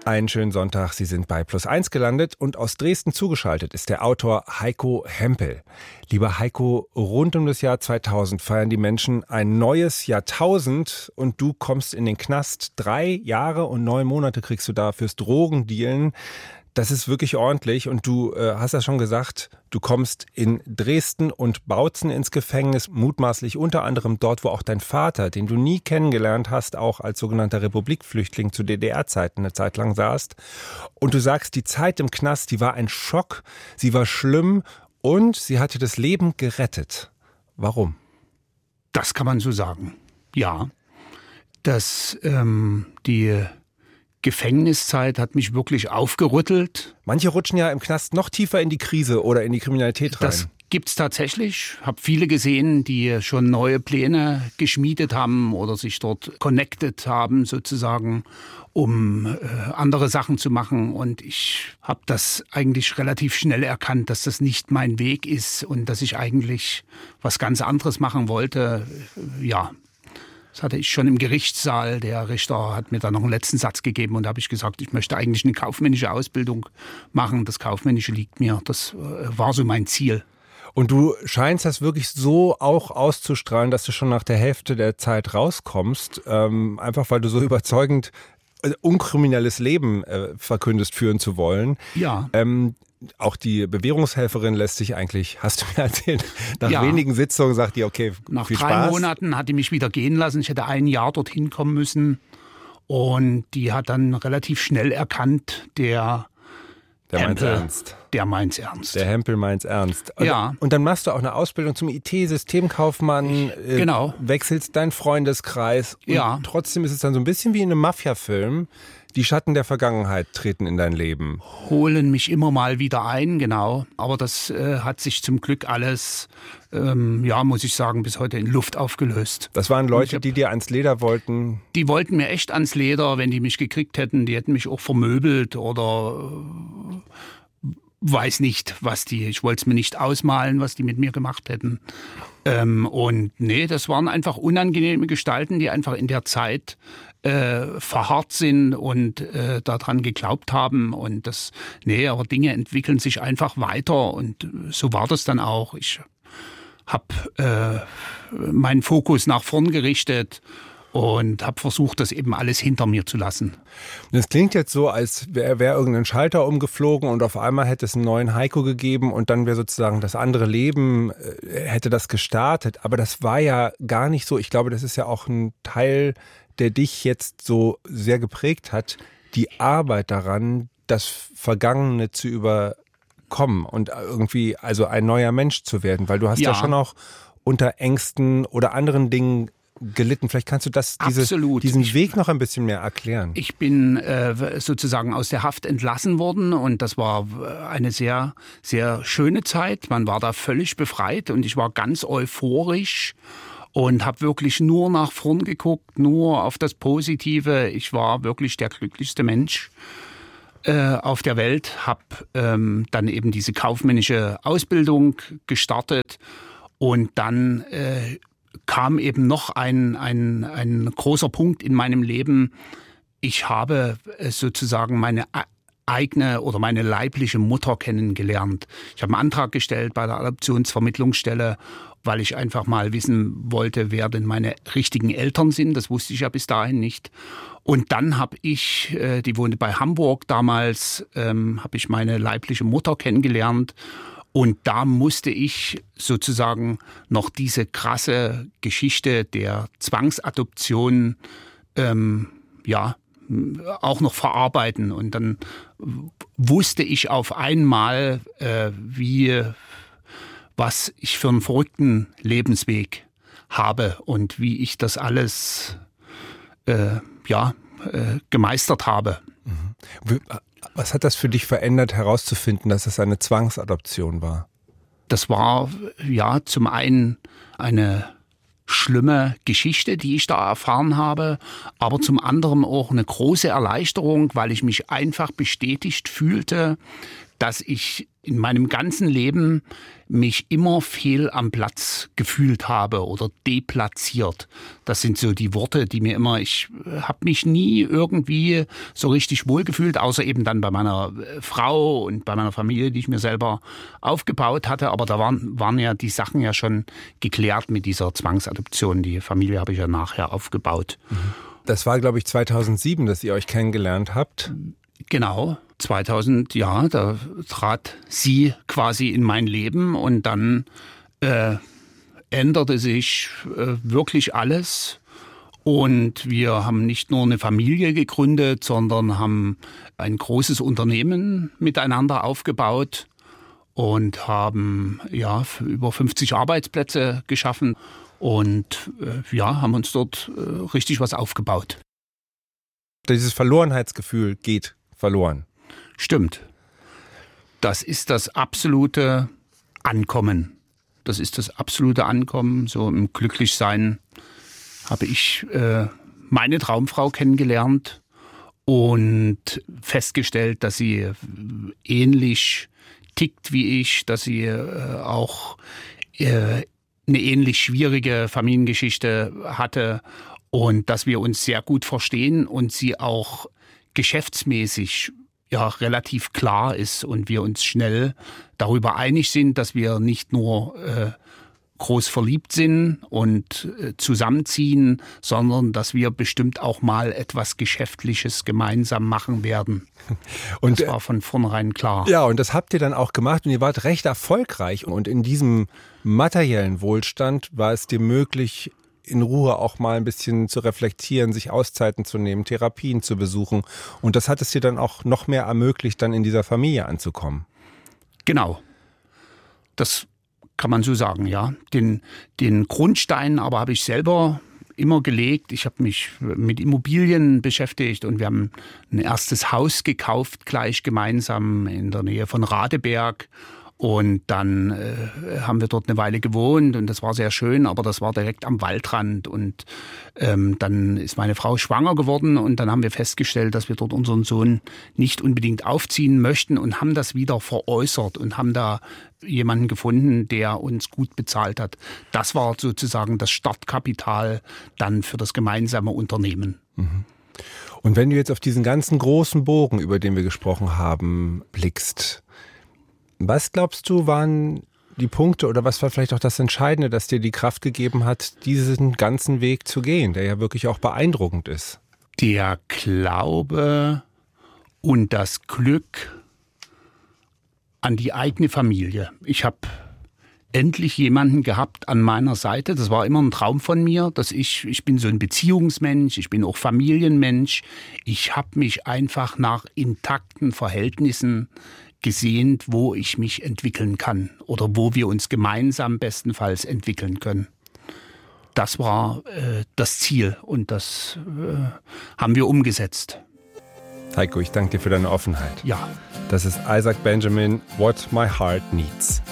Einen schönen Sonntag, Sie sind bei Plus1 gelandet und aus Dresden zugeschaltet ist der Autor Heiko Hempel. Lieber Heiko, rund um das Jahr 2000 feiern die Menschen ein neues Jahrtausend und du kommst in den Knast. 3 Jahre und 9 Monate kriegst du da fürs Drogendealen. Das ist wirklich ordentlich und du hast ja schon gesagt, du kommst in Dresden und Bautzen ins Gefängnis, mutmaßlich unter anderem dort, wo auch dein Vater, den du nie kennengelernt hast, auch als sogenannter Republikflüchtling zu DDR-Zeiten eine Zeit lang saßt. Und du sagst, die Zeit im Knast, die war ein Schock, sie war schlimm und sie hat dir das Leben gerettet. Warum? Das kann man so sagen, ja. Dass die Gefängniszeit hat mich wirklich aufgerüttelt. Manche rutschen ja im Knast noch tiefer in die Krise oder in die Kriminalität rein. Das gibt's tatsächlich. Ich habe viele gesehen, die schon neue Pläne geschmiedet haben oder sich dort connected haben sozusagen, um andere Sachen zu machen. Und ich habe das eigentlich relativ schnell erkannt, dass das nicht mein Weg ist und dass ich eigentlich was ganz anderes machen wollte. Ja. Das hatte ich schon im Gerichtssaal. Der Richter hat mir dann noch einen letzten Satz gegeben und da habe ich gesagt, ich möchte eigentlich eine kaufmännische Ausbildung machen. Das Kaufmännische liegt mir. Das war so mein Ziel. Und du scheinst das wirklich so auch auszustrahlen, dass du schon nach der Hälfte der Zeit rauskommst, einfach weil du so überzeugend unkriminelles Leben verkündest, führen zu wollen. Ja. Auch die Bewährungshelferin lässt sich eigentlich, hast du mir erzählt, nach wenigen Sitzungen sagt die, okay, nach viel 3 Spaß. Monaten hat die mich wieder gehen lassen. Ich hätte 1 Jahr dorthin kommen müssen. Und die hat dann relativ schnell erkannt, der meint's ernst. Der meint's ernst. Der Hempel meint's ernst. Ja. Und dann machst du auch eine Ausbildung zum IT-Systemkaufmann, genau. Wechselst deinen Freundeskreis. Und ja. Trotzdem ist es dann so ein bisschen wie in einem Mafia-Film. Die Schatten der Vergangenheit treten in dein Leben. Holen mich immer mal wieder ein, genau. Aber das hat sich zum Glück alles, muss ich sagen, bis heute in Luft aufgelöst. Das waren Leute, die dir ans Leder wollten? Die wollten mir echt ans Leder, wenn die mich gekriegt hätten. Die hätten mich auch vermöbelt oder weiß nicht, ich wollte es mir nicht ausmalen, was die mit mir gemacht hätten. Und nee, das waren einfach unangenehme Gestalten, die einfach in der Zeit verharrt sind und daran geglaubt haben und aber Dinge entwickeln sich einfach weiter und so war das dann auch. Ich habe meinen Fokus nach vorn gerichtet und habe versucht, das eben alles hinter mir zu lassen. Das klingt jetzt so, als wäre irgendein Schalter umgeflogen und auf einmal hätte es einen neuen Heiko gegeben und dann wäre sozusagen das andere Leben, hätte das gestartet. Aber das war ja gar nicht so. Ich glaube, das ist ja auch ein Teil, der dich jetzt so sehr geprägt hat, die Arbeit daran, das Vergangene zu überkommen und irgendwie also ein neuer Mensch zu werden. Weil du hast ja schon auch unter Ängsten oder anderen Dingen gelitten. Vielleicht kannst du diesen Weg noch ein bisschen mehr erklären. Ich bin sozusagen aus der Haft entlassen worden und das war eine sehr, sehr schöne Zeit. Man war da völlig befreit und ich war ganz euphorisch und habe wirklich nur nach vorn geguckt, nur auf das Positive. Ich war wirklich der glücklichste Mensch auf der Welt, habe dann eben diese kaufmännische Ausbildung gestartet und dann kam eben noch ein großer Punkt in meinem Leben. Ich habe sozusagen meine eigene oder meine leibliche Mutter kennengelernt. Ich habe einen Antrag gestellt bei der Adoptionsvermittlungsstelle, weil ich einfach mal wissen wollte, wer denn meine richtigen Eltern sind. Das wusste ich ja bis dahin nicht. Und dann habe ich, die wohnte bei Hamburg damals, habe ich meine leibliche Mutter kennengelernt. Und da musste ich sozusagen noch diese krasse Geschichte der Zwangsadoption auch noch verarbeiten. Und dann wusste ich auf einmal, was ich für einen verrückten Lebensweg habe und wie ich das alles gemeistert habe. Was hat das für dich verändert, herauszufinden, dass es eine Zwangsadoption war? Das war zum einen eine schlimme Geschichte, die ich da erfahren habe, aber zum anderen auch eine große Erleichterung, weil ich mich einfach bestätigt fühlte, dass ich in meinem ganzen Leben mich immer fehl am Platz gefühlt habe oder deplatziert. Das sind so die Worte, die mir immer, ich habe mich nie irgendwie so richtig wohlgefühlt, außer eben dann bei meiner Frau und bei meiner Familie, die ich mir selber aufgebaut hatte. Aber da waren ja die Sachen ja schon geklärt mit dieser Zwangsadoption. Die Familie habe ich ja nachher aufgebaut. Das war, glaube ich, 2007, dass ihr euch kennengelernt habt. Genau, 2000, ja, da trat sie quasi in mein Leben und dann änderte sich wirklich alles. Und wir haben nicht nur eine Familie gegründet, sondern haben ein großes Unternehmen miteinander aufgebaut und haben ja über 50 Arbeitsplätze geschaffen und haben uns dort richtig was aufgebaut. Dieses Verlorenheitsgefühl geht verloren. Stimmt. Das ist das absolute Ankommen. Das ist das absolute Ankommen. So im Glücklichsein habe ich meine Traumfrau kennengelernt und festgestellt, dass sie ähnlich tickt wie ich, dass sie auch eine ähnlich schwierige Familiengeschichte hatte und dass wir uns sehr gut verstehen und sie auch geschäftsmäßig ja relativ klar ist und wir uns schnell darüber einig sind, dass wir nicht nur groß verliebt sind und zusammenziehen, sondern dass wir bestimmt auch mal etwas Geschäftliches gemeinsam machen werden. Und das war von vornherein klar. Ja, und das habt ihr dann auch gemacht und ihr wart recht erfolgreich. Und in diesem materiellen Wohlstand war es dir möglich, in Ruhe auch mal ein bisschen zu reflektieren, sich Auszeiten zu nehmen, Therapien zu besuchen. Und das hat es dir dann auch noch mehr ermöglicht, dann in dieser Familie anzukommen. Genau. Das kann man so sagen, ja. Den Grundstein aber habe ich selber immer gelegt. Ich habe mich mit Immobilien beschäftigt und wir haben ein erstes Haus gekauft, gleich gemeinsam in der Nähe von Radeberg. Und dann haben wir dort eine Weile gewohnt und das war sehr schön, aber das war direkt am Waldrand. Und dann ist meine Frau schwanger geworden und dann haben wir festgestellt, dass wir dort unseren Sohn nicht unbedingt aufziehen möchten und haben das wieder veräußert und haben da jemanden gefunden, der uns gut bezahlt hat. Das war sozusagen das Startkapital dann für das gemeinsame Unternehmen. Mhm. Und wenn du jetzt auf diesen ganzen großen Bogen, über den wir gesprochen haben, blickst, was glaubst du, waren die Punkte oder was war vielleicht auch das Entscheidende, das dir die Kraft gegeben hat, diesen ganzen Weg zu gehen, der ja wirklich auch beeindruckend ist? Der Glaube und das Glück an die eigene Familie. Ich habe endlich jemanden gehabt an meiner Seite. Das war immer ein Traum von mir, dass ich bin so ein Beziehungsmensch, ich bin auch Familienmensch. Ich habe mich einfach nach intakten Verhältnissen gesehnt, wo ich mich entwickeln kann oder wo wir uns gemeinsam bestenfalls entwickeln können. Das war das Ziel und das haben wir umgesetzt. Heiko, ich danke dir für deine Offenheit. Ja. Das ist Isaac Benjamin, What My Heart Needs.